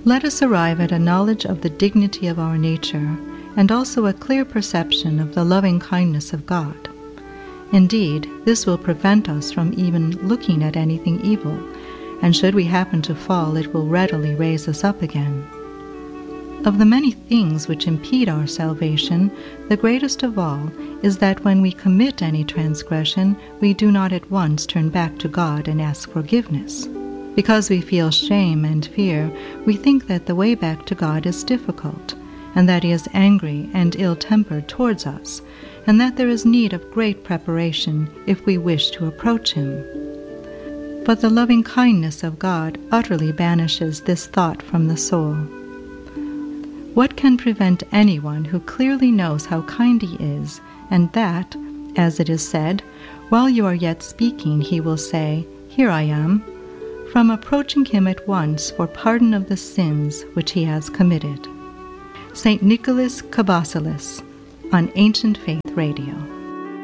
Let us arrive at a knowledge of the dignity of our nature, and also a clear perception of the loving kindness of God. Indeed, this will prevent us from even looking at anything evil, and should we happen to fall, it will readily raise us up again. Of the many things which impede our salvation, the greatest of all is that when we commit any transgression, we do not at once turn back to God and ask forgiveness. Because we feel shame and fear, we think that the way back to God is difficult, and that He is angry and ill-tempered towards us, and that there is need of great preparation if we wish to approach Him. But the loving kindness of God utterly banishes this thought from the soul. What can prevent anyone who clearly knows how kind He is, and that, as it is said, while you are yet speaking He will say, "Here I am," from approaching Him at once for pardon of the sins which he has committed? St. Nicholas Cabasilas, on Ancient Faith Radio.